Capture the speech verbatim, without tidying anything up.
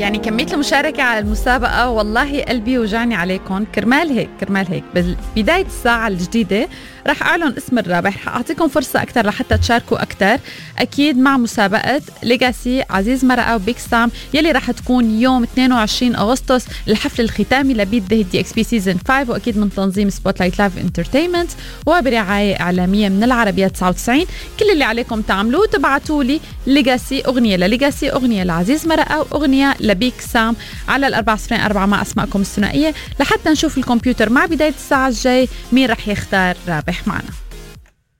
يعني كمية المشاركة على المسابقة والله قلبي وجعني عليكم. كرمال هيك كرمال هيك بداية الساعة الجديدة رح أعلن اسم الرابح. رح أعطيكم فرصة أكتر لحتى تشاركوا أكتر أكيد مع مسابقة ليجاسي عزيز مرقة وبيك سام يلي رح تكون يوم اثنين وعشرين أغسطس الحفل الختامي لبيت ذا دي اكس بي سيزن خمسة، وأكيد من تنظيم سبوت لايت لايف انترتينمنت وبرعاية إعلامية من العربية تسعة وتسعين. كل اللي عليكم تعملوه تبعتوا لي ليجاسي أغنية لليجاسي، أغنية لعزيز مرقة، وأغنية لبيك سام على الأربعة صفرين أربعة مع أسماءكم الثنائية لحتى نشوف الكمبيوتر مع بداية الساعة الجاي مين رح يختار رابح معنا.